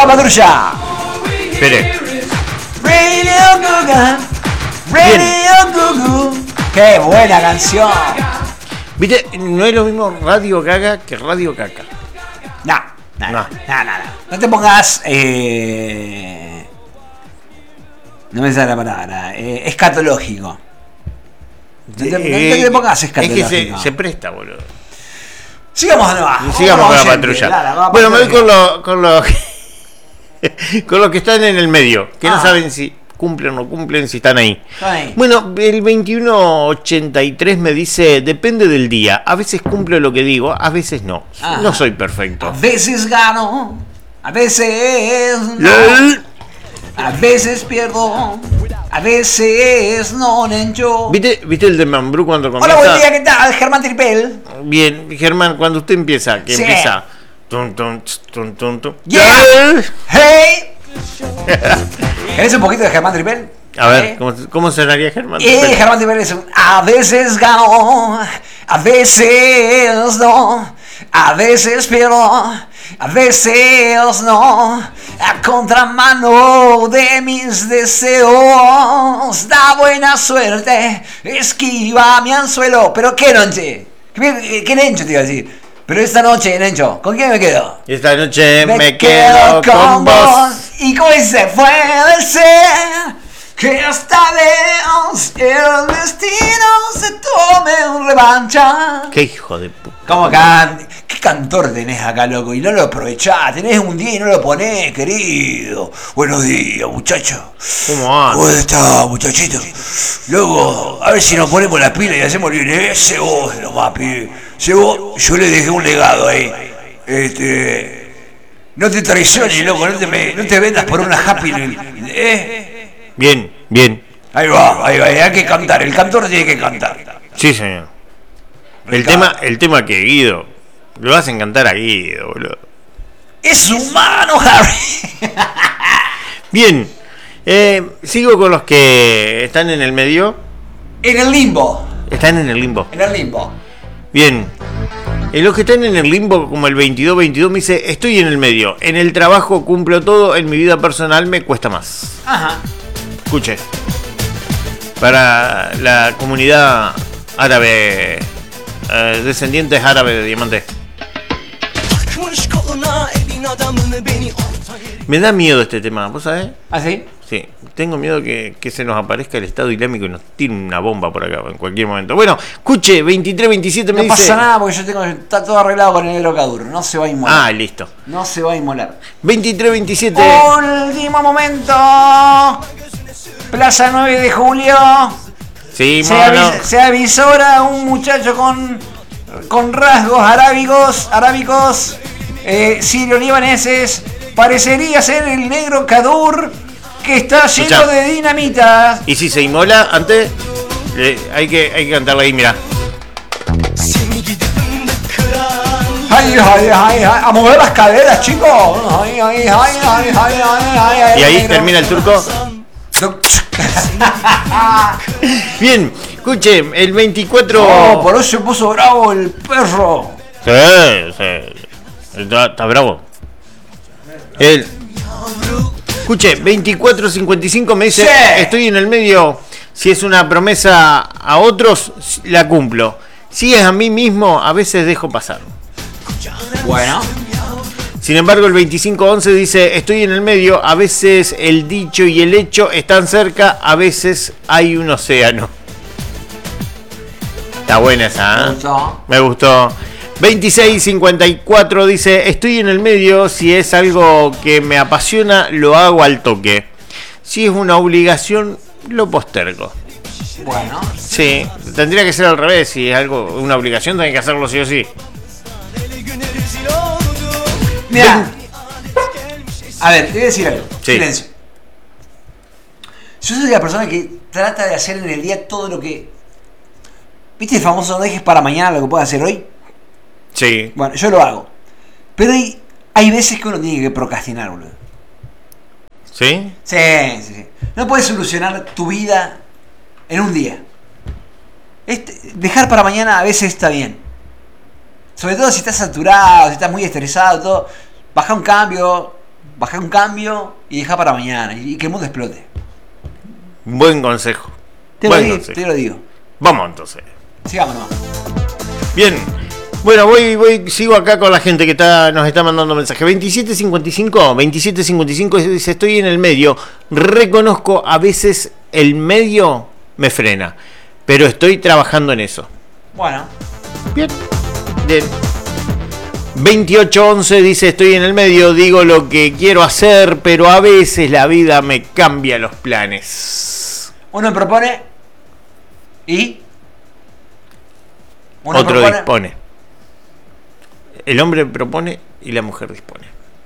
Patrulla. Espere. Radio Gaga. Radio Gugu. Qué buena canción. ¿Viste? No es lo mismo Radio Gaga que Radio Caca. No. No te pongas. No me sale la palabra. Escatológico. No te pongas escatológico. Es que se presta, boludo. Sigamos de abajo. Sigamos con la patrulla. Bueno, me voy con los que están en el medio, que no saben si cumplen o no cumplen, si están ahí. Bueno, el 2183 me dice, depende del día. A veces cumplo lo que digo, a veces no. No soy perfecto. A veces gano, a veces no. A veces pierdo, a veces no, Nencho. ¿Viste el de Mambrú cuando comienza? Hola, buen día, ¿qué tal? Germán Tripel. Bien, Germán, cuando usted empieza, que empieza. Yeah. Hey. ¿Querés un poquito de Germán Tripel? A ver, ¿cómo sonaría Germán Tripel? Germán Tripel es un a veces gano, a veces no, a veces pierdo, a veces no, a contramano de mis deseos, da buena suerte, esquiva mi anzuelo. Pero qué noche, qué Nencho te iba a decir. Pero esta noche, Nencho, ¿con quién me quedo? Esta noche me quedo con vos. Y como se puede ser que esta vez el destino se tome revancha. Qué hijo de puta. ¿Cómo acá? ¿Qué cantor tenés acá, loco? Y no lo aprovechás, tenés un día y no lo ponés, querido. Buenos días, muchacho. ¿Cómo anda? ¿Cómo está, muchachito? Luego, a ver si nos ponemos las pilas y hacemos ese vos, nomás, pibe. Yo le dejé un legado ahí. No te traiciones, loco, no te vendas por una happy. Bien. Ahí va, hay que cantar, el cantor tiene que cantar. Sí, señor. El tema que Guido, lo hacen cantar a Guido, boludo. Es humano, Harry. Bien, sigo con los que están en el medio. En el limbo. Están en el limbo. En el limbo. Bien. Los que están en el limbo, como el 2222, me dice, estoy en el medio. En el trabajo cumplo todo, en mi vida personal me cuesta más. Ajá. Escuche. Para la comunidad árabe, descendientes árabes de Diamante. Me da miedo este tema, ¿vos sabés? ¿Ah, sí? Sí, tengo miedo que se nos aparezca el Estado Islámico y nos tire una bomba por acá en cualquier momento. Bueno, escuche, 2327 me dice... No pasa nada porque está todo arreglado con el negro Caduro, no se va a inmolar. Ah, listo. No se va a inmolar. 2327... Último momento. Plaza 9 de Julio. Sí, se avisora un muchacho con rasgos arábicos, sirio-libaneses. Parecería ser el negro Kadur, que está lleno de dinamita. Y si se inmola, antes hay que cantarla ahí, mira. Ay, a mover las caderas, chicos. Y ahí termina el turco. Bien, escuche, el 24... Oh, por eso se puso bravo el perro. Sí. Está bravo. Escuche, 2455 me dice, estoy en el medio. Si es una promesa a otros, la cumplo. Si es a mí mismo, a veces dejo pasar. Bueno. Sin embargo, el 2511 dice, estoy en el medio, a veces el dicho y el hecho están cerca, a veces hay un océano. Está buena esa, ¿eh? Me gustó. 2654 dice, estoy en el medio, si es algo que me apasiona, lo hago al toque. Si es una obligación, lo postergo. Bueno. Sí, tendría que ser al revés, si es algo, una obligación, tenés que hacerlo sí o sí. Mira, a ver, te voy a decir algo. Sí. Silencio. Yo soy la persona que trata de hacer en el día todo lo que... ¿Viste el famoso no dejes para mañana lo que puedas hacer hoy? Sí. Bueno, yo lo hago. Pero hay veces que uno tiene que procrastinar, boludo. ¿Sí? Sí. No puedes solucionar tu vida en un día. Dejar para mañana a veces está bien. Sobre todo si estás saturado, si estás muy estresado, todo. Baja un cambio, bajá un cambio y dejá para mañana. Y que el mundo explote. Buen consejo. Te lo digo. Vamos entonces. Sigamos nomás. Bien. Bueno, sigo acá con la gente que nos está mandando mensajes. 2755 dice, estoy en el medio. Reconozco a veces el medio me frena, pero estoy trabajando en eso. Bueno. Bien. 2811 dice, estoy en el medio, digo lo que quiero hacer, pero a veces la vida me cambia los planes. Uno propone y otro dispone. El hombre propone y la mujer dispone.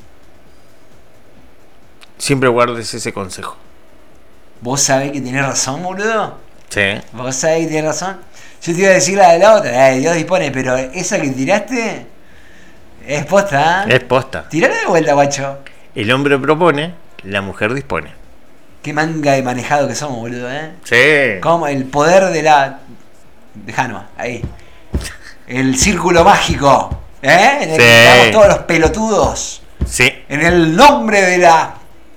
Siempre guardes ese consejo. ¿Vos sabés que tenés razón, boludo? Sí. ¿Vos sabés que tenés razón? Yo te iba a decir la de la otra, Dios dispone, pero esa que tiraste es posta, ¿eh? Es posta. Tirala de vuelta, guacho. El hombre propone, la mujer dispone. Qué manga de manejado que somos, boludo, ¿eh? Sí. Como el poder de la... Dejá ahí. El círculo mágico, ¿eh? En el que estamos todos los pelotudos. Sí. En el nombre de la...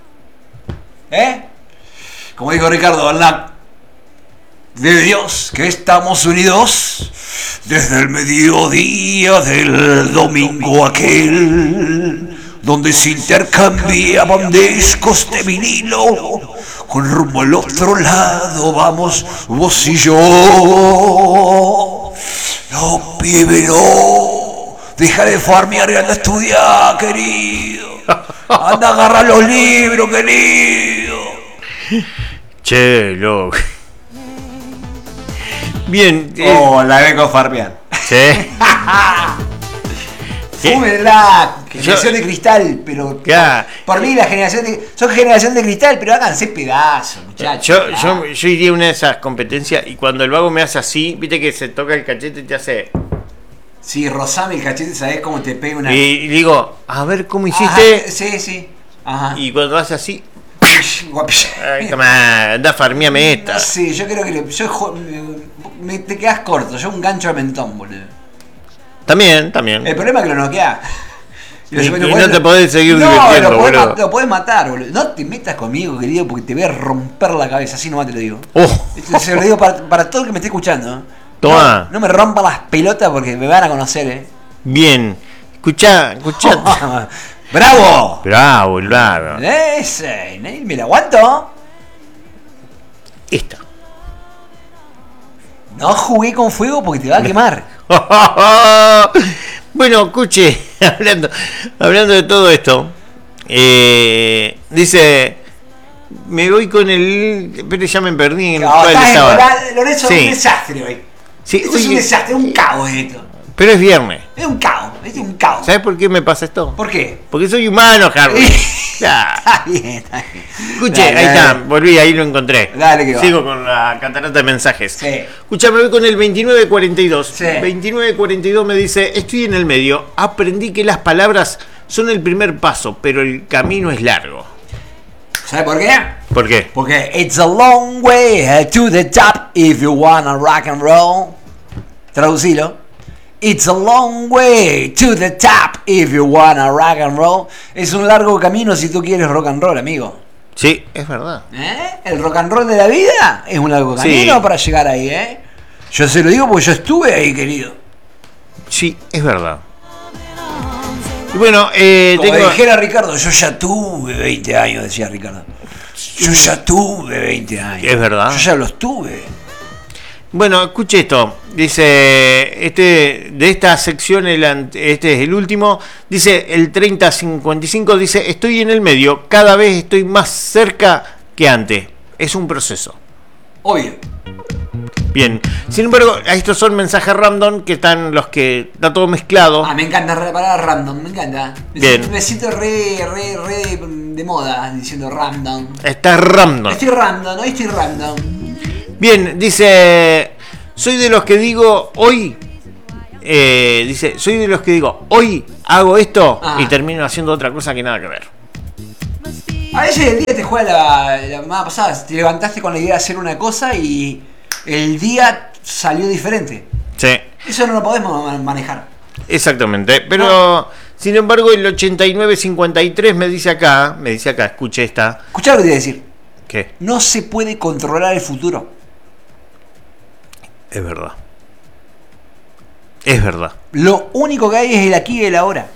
Como dijo Ricardo Balnac, de Dios que estamos unidos desde el mediodía del domingo aquel, donde se intercambiaban discos de vinilo, con rumbo al otro lado vamos vos y yo. No, pibe, no, deja de farmear y anda a estudiar, querido. Anda a agarrar los libros, querido. Che, loco. Bien. La vengo a farmear. Sí. Fume la generación de cristal, pero por mí la son generación de cristal, pero háganse pedazos, muchachos. Yo iría a una de esas competencias y cuando el vago me hace así, viste que se toca el cachete y te hace... Sí, rozame el cachete, ¿sabés cómo te pega una... Y digo, a ver cómo hiciste. Ajá, sí. Ajá. Y cuando hace así... Ay, toma, anda, farmíame esta. No sé, yo creo que te quedas corto, yo un gancho de mentón, boludo. También. El problema es que lo noqueás. Y no te podés seguir divirtiendo, boludo. Lo podés matar, boludo. No te metas conmigo, querido, porque te voy a romper la cabeza. Así nomás te lo digo. Se lo digo para todo el que me esté escuchando. Toma. No me rompa las pelotas porque me van a conocer, Bien. Escuchá. ¡Bravo! Bravo. Ese, me la aguanto. Esta. No jugué con fuego porque te va a quemar. Bueno, escuche, hablando de todo esto, dice, me voy con el... Pero ya me perdí en cuál estaba. Lorenzo, es un desastre hoy. Sí, esto es un desastre, un caos esto. Pero es viernes. Es un caos, ¿Sabes por qué me pasa esto? ¿Por qué? Porque soy humano, Harry. Está bien. Escuche, ahí está, volví, ahí lo encontré. Dale, que sigo con la catarata de mensajes. Sí. Escucha, me voy con el 2942. Sí. 2942 me dice, estoy en el medio, aprendí que las palabras son el primer paso, pero el camino es largo. ¿Sabes por qué? ¿Por qué? Porque it's a long way to the top if you wanna rock and roll. Traducilo. It's a long way to the top if you wanna rock and roll. Es un largo camino si tú quieres rock and roll, amigo. Sí, es verdad. El rock and roll de la vida es un largo camino para llegar ahí, Yo se lo digo porque yo estuve ahí, querido. Sí, es verdad. Y bueno, como dijera Ricardo, yo ya tuve 20 años, decía Ricardo. Yo ya tuve 20 años. Es verdad. Yo ya los tuve. Bueno, escuche esto. Dice, de esta sección, este es el último. Dice, el 3055, dice, estoy en el medio. Cada vez estoy más cerca que antes. Es un proceso. Obvio. Bien. Sin embargo, estos son mensajes random que está todo mezclado. Me encanta reparar random, me encanta. Me siento re de moda diciendo random. Está random. Estoy random. Bien, dice, soy de los que digo hoy hago esto y termino haciendo otra cosa que nada que ver. A veces el día te juega la semana pasada, te levantaste con la idea de hacer una cosa y el día salió diferente. Sí. Eso no lo podemos manejar. Exactamente, pero Sin embargo, el 89-53 me dice acá, escuche esta. Escuchá lo que te voy a decir. ¿Qué? No se puede controlar el futuro. Es verdad. Es verdad. Lo único que hay es el aquí y el ahora.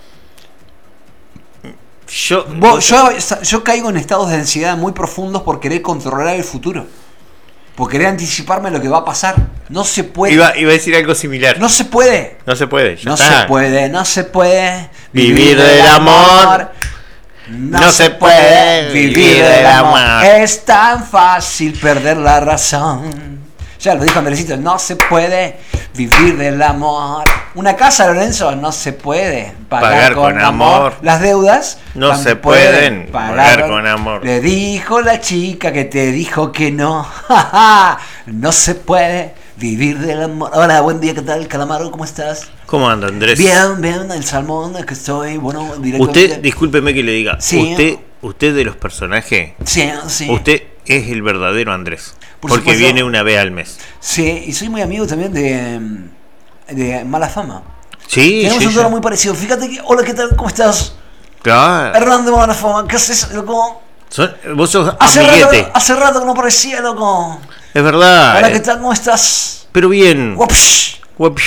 Yo caigo en estados de ansiedad muy profundos por querer controlar el futuro. Por querer anticiparme lo que va a pasar. No se puede. Iba a decir algo similar. No se puede. No se puede. No se puede vivir del amor. No se puede vivir del amor. Es tan fácil perder la razón. Ya lo dijo Andresito, no se puede vivir del amor. Una casa, Lorenzo, no se puede pagar con amor. Las deudas no se pueden pagar con amor. Le dijo la chica que te dijo que no. No se puede vivir del amor. Hola, buen día, ¿qué tal, Calamaro? ¿Cómo estás? ¿Cómo anda, Andrés? Bien, el salmón, que estoy, bueno, directamente. Usted, discúlpeme que le diga, sí. Usted de los personajes, sí. Usted es el verdadero Andrés. Por porque supuesto, viene una vez al mes. Sí, y soy muy amigo también de Mala Fama. Sí, tenemos un tono muy parecido. Fíjate que, hola, ¿qué tal? ¿Cómo estás? Claro. Hernán de Mala Fama, ¿qué haces, loco? Vos sos amiguete. Hace rato que no aparecía, loco. Es verdad. Hola, ¿qué tal? ¿Cómo estás? Pero bien. Wapsh.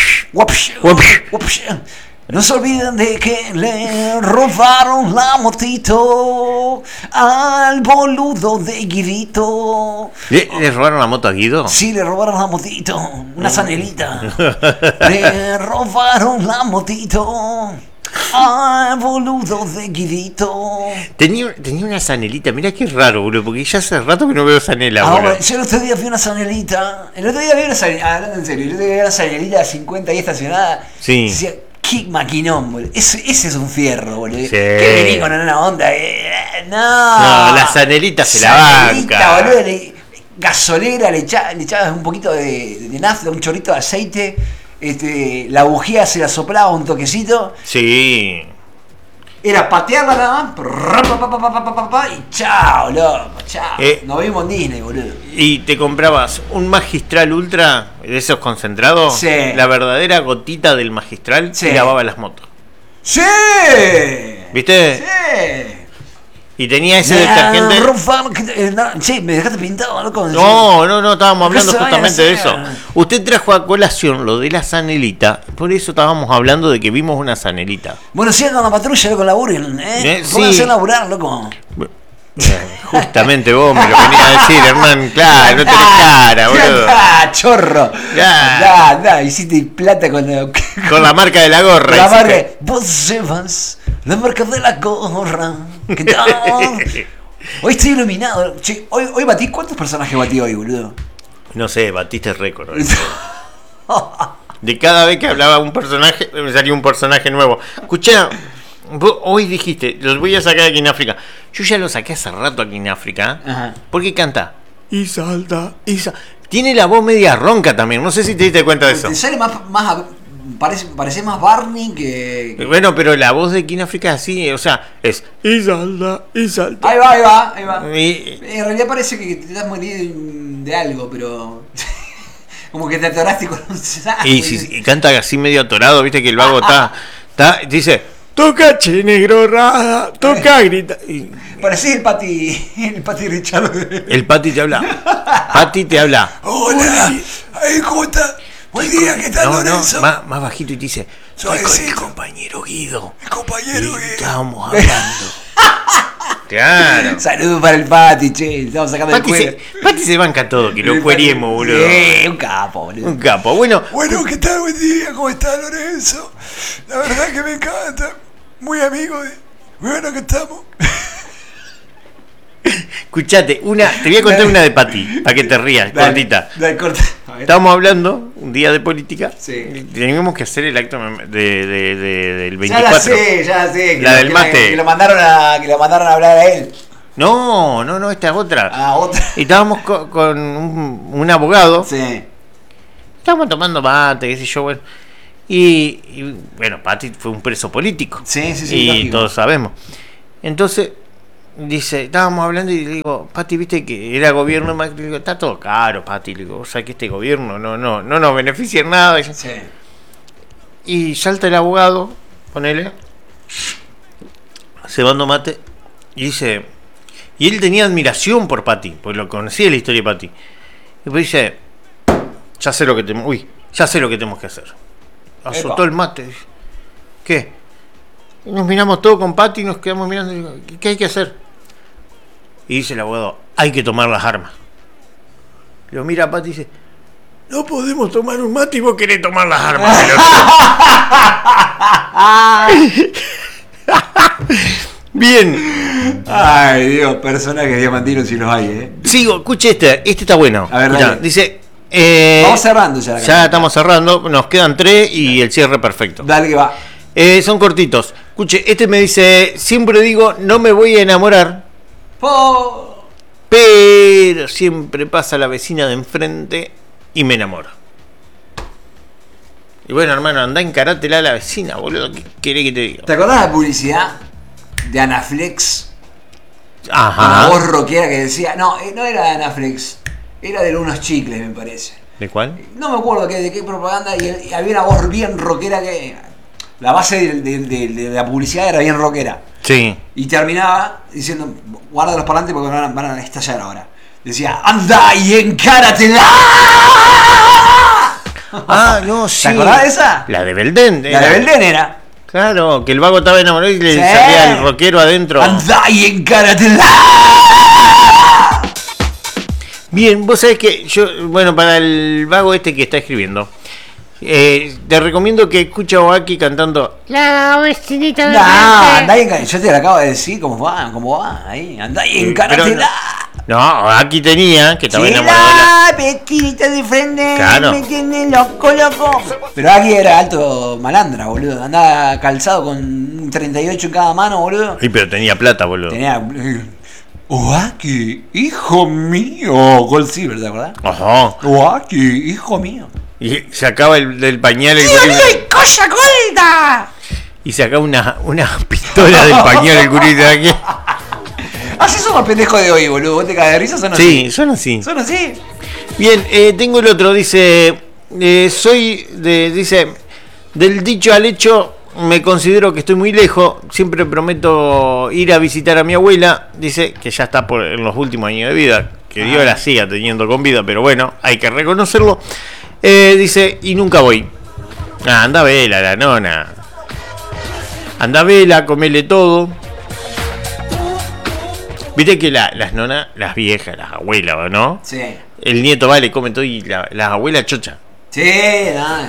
No se olviden de que le robaron la motito al boludo de Guidito. ¿Le robaron la moto a Guido? Sí, le robaron la motito, una zanelita. Le robaron la motito al boludo de Guidito. Tenía una zanelita, mirá qué raro, boludo, porque ya hace rato que no veo zanela, boludo. Yo el otro día vi una zanelita. Hablando en serio, el otro día vi una zanelita de 50 y estacionada. Sí. Decía, qué maquinón, boludo. Ese es un fierro, boludo. Sí. Que vení con una onda. No, la zanelita se la banca. Boludo, gasolera, le echabas un poquito de nafta, un chorrito de aceite. La bujía se la soplaba un toquecito. Sí. Era patearla nada más. Y chao, loco, chao. Nos vimos en Disney, boludo. Y te comprabas un Magistral Ultra de esos concentrados. Sí. La verdadera gotita del Magistral. Sí. Y lavaba las motos. ¡Sí! ¿Viste? Sí. Y tenía ese detergente. Sí, me dejaste pintado, loco. No, estábamos hablando justamente de eso. Usted trajo a colación lo de la zanelita, por eso estábamos hablando de que vimos una zanelita. Bueno, sigan con la patrulla, loco, laburen, Pónganse a laburar, loco. Justamente vos me lo venías a decir, Hernán, claro, no tenés cara, boludo. Chorro. Da, hiciste plata con la marca de la gorra. La marca, vos llevas la marca de la gorra. ¿Qué tal? Hoy estoy iluminado. Che, hoy batí, ¿cuántos personajes batí hoy, boludo? No sé, batiste récord. De cada vez que hablaba un personaje, me salía un personaje nuevo. Escuchá, vos hoy dijiste, los voy a sacar aquí en África. Yo ya lo saqué hace rato aquí en África. Ajá. Porque canta. Y salta. Tiene la voz media ronca también. No sé si te diste cuenta de eso. Te sale más parece más Barney que... Bueno, pero la voz de aquí en África es así, o sea, es. Y salta. Ahí va. Y... En realidad parece que te estás muriendo de algo, pero... Como que te atoraste con un saco. Y canta así medio atorado, viste que el vago está dice, toca che negro rada, toca grita. Parecés el Pati Richard. El Pati te habla. Hola, ¿cómo estás? Buen día, ¿qué tal, Lorenzo? Más bajito y te dice, soy con el compañero Guido. Estábamos hablando. Claro. Saludos para el Pati, che. Estamos sacando el cuero. Pati se banca todo, que lo cueriemos, boludo. Un capo, boludo. Bueno, ¿qué tal? Buen día, ¿cómo está, Lorenzo? La verdad que me encanta. Muy amigo de... Bueno, que estamos. Escuchate, te voy a contar una de Pati, para que te rías, cortita. Estábamos hablando un día de política. Sí. Teníamos que hacer el acto del 24. Ya la sé. La del mate. Que lo mandaron a hablar a él. No, esta es otra. Otra. Y estábamos con un abogado. Sí. Estábamos tomando mate, qué sé yo, bueno. Y bueno, Pati fue un preso político. Sí. Y lógico. todos sabemos. Entonces, dice, estábamos hablando y le digo, Pati, viste que era gobierno, le digo, está todo caro, Pati, le digo, o sea que este gobierno no nos beneficia en nada. Sí. Y salta el abogado, ponele, cebando mate, y dice, y él tenía admiración por Pati, porque lo conocía la historia de Pati. Y después dice, ya sé lo que tenemos que hacer. Azotó el mate. ¿Qué? Y nos miramos todos con Pati y nos quedamos mirando y digo, ¿qué hay que hacer? Y dice el abogado, hay que tomar las armas. Lo mira a Pati y dice, no podemos tomar un mate y vos querés tomar las armas. Bien. Ay, Dios, personajes diamantinos si los hay, Sigo, escuche este está bueno. A ver, escucha, dice, vamos cerrando ya. Ya estamos cerrando, nos quedan 3 y el cierre perfecto. Dale que va. Son cortitos. Escuche, este me dice, siempre digo, no me voy a enamorar. Pero siempre pasa la vecina de enfrente y me enamoro. Y bueno, hermano, andá encarátela a la vecina, boludo. ¿Qué querés que te diga? ¿Te acordás de la publicidad de Anaflex? Ajá. Una voz rockera que decía... No era de Anaflex. Era de unos chicles, me parece. ¿De cuál? No me acuerdo de qué propaganda. Y había una voz bien rockera que... La base de la publicidad era bien rockera. Sí. Y terminaba diciendo... Guarda los parlantes porque van a estallar ahora. Decía... ¡Anda y encáratela! No, sí. ¿Te acordás de esa? La de Belden. La de Belden era. Claro, que el vago estaba enamorado y le salía el rockero adentro. ¡Anda y encáratela! Bien, vos sabés que yo, bueno, para el vago este que está escribiendo, te recomiendo que escuche a Oaki cantando La vecinita de anda y encáratela. Yo te lo acabo de decir cómo va, ahí. Anda y encáratela. No, aquí tenía, que estaba enamorado de la pequeñita de frente, claro. Me tiene loco. Pero aquí era alto malandra, boludo. Andaba calzado con un 38 en cada mano, boludo. Sí, pero tenía plata, boludo. Tenía... Oaki, hijo mío. Gold Silver, ¿te acordás? Ajá. Oaki, hijo mío. Y sacaba del pañal el ¡Tío, y cosa gorda! Y sacaba una pistola del pañal el curita de aquí. Así son los pendejos de hoy, boludo. ¿Vos te caes de risa? Son así. Sí, son así. Son así. Bien, tengo el otro, dice, dice, del dicho al hecho me considero que estoy muy lejos, siempre prometo ir a visitar a mi abuela, dice que ya está en los últimos años de vida, que Dios la siga teniendo con vida, pero bueno, hay que reconocerlo, dice, y nunca voy. Anda vela, la nona. Anda vela, comele todo. Viste que las nonas, las viejas, las abuelas, ¿no? Sí. El nieto va, le come todo y las abuelas chocha. Sí, dale.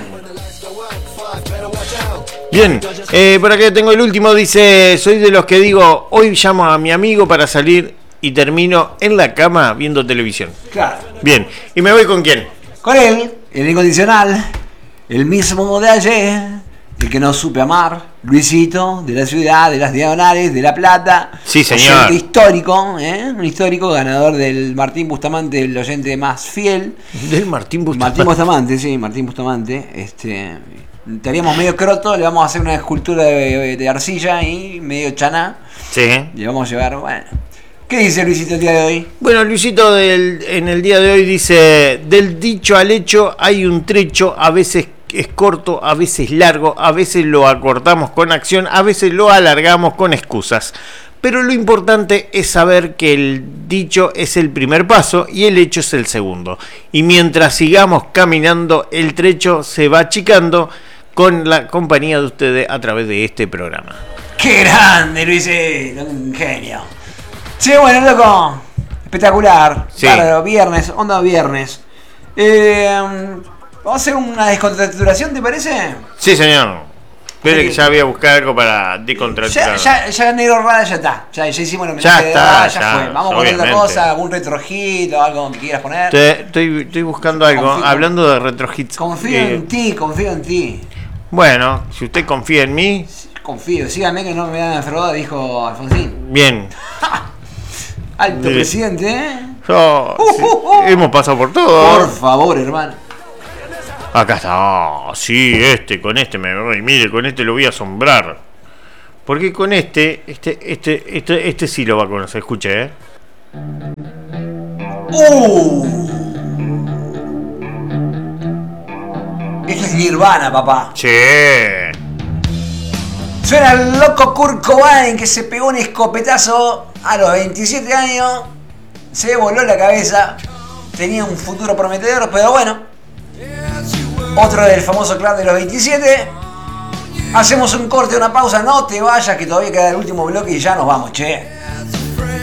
Bien, por acá tengo el último, dice, soy de los que digo, hoy llamo a mi amigo para salir y termino en la cama viendo televisión. Claro. Bien, ¿y me voy con quién? Con él, el incondicional, el mismo de ayer, el que no supe amar, Luisito, de la ciudad, de las Diagonales, de La Plata. Sí, señor. Oyente histórico, un histórico ganador del Martín Bustamante, el oyente más fiel. Del Martín Bustamante. Martín Bustamante, sí, Martín Bustamante. Estaríamos medio croto, le vamos a hacer una escultura de arcilla y medio chaná. Sí. Le vamos a llevar, bueno. ¿Qué dice Luisito el día de hoy? Bueno, Luisito en el día de hoy dice, del dicho al hecho hay un trecho, a veces es corto, a veces largo, a veces lo acortamos con acción, a veces lo alargamos con excusas. Pero lo importante es saber que el dicho es el primer paso y el hecho es el segundo. Y mientras sigamos caminando, el trecho se va achicando con la compañía de ustedes a través de este programa. ¡Qué grande, Luisito! Un genio. Sí, bueno, loco. Espectacular. Sí. Claro, viernes, onda viernes. Vamos a hacer una descontracturación, ¿te parece? Sí, señor. Espere que ya voy a buscar algo para descontracturar. Ya Negro Rada ya está. Ya hicimos el Ya homenaje de está, Rada, ya, fue. Vamos a poner otra obviamente. cosa, algún retrojito, algo que quieras poner. Estoy buscando algo, hablando de retro hits. Confío en ti. Bueno, si usted confía en mí. Confío, síganme que no me dan enfermedad, dijo Alfonsín. Bien. Alto presidente, Hemos pasado por todo. Por favor, hermano. Acá está. Sí, con este me voy. Mire, con este lo voy a asombrar. Porque con este sí lo va a conocer. Escuche, Este es Nirvana, papá. Che. Suena el loco Kurt Cobain, que se pegó un escopetazo a los 27 años. Se voló la cabeza. Tenía un futuro prometedor, pero bueno. Otro del famoso club de los 27. Hacemos un corte, una pausa. No te vayas, que todavía queda el último bloque y ya nos vamos, che.